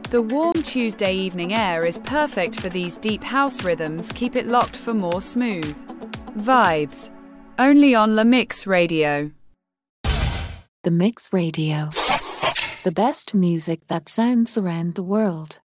The warm Tuesday evening air is perfect for these deep house rhythms. Keep it locked for more smooth vibes. Only on La Mix Radio. The Mix Radio. The best music that sounds around the world.